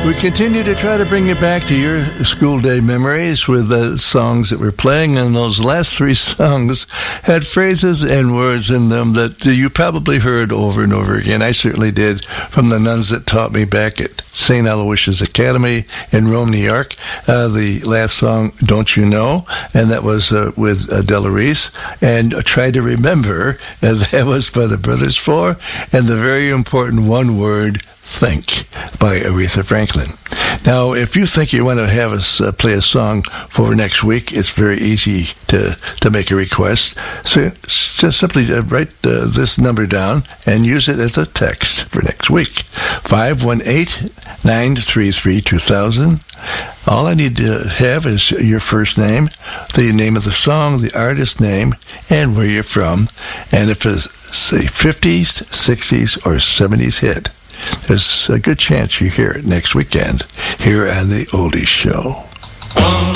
We continue to try to bring you back to your school day memories with the songs that we're playing, and those last three songs had phrases and words in them that you probably heard over and over again. I certainly did, from the nuns that taught me back at St. Aloysius Academy in Rome, New York. The last song, Don't You Know? And that was with Della Reese. And Try to Remember, and that was by the Brothers Four. And the very important one word, Think, by Aretha Franklin. Now, if you think you want to have us play a song for next week, it's very easy to make a request. So just simply write this number down and use it as a text for next week. 518-933-2000. All I need to have is your first name, the name of the song, the artist name, and where you're from. And if it's, say, 50s, 60s, or 70s hit, there's a good chance you hear it next weekend here on the Oldies Show. 1,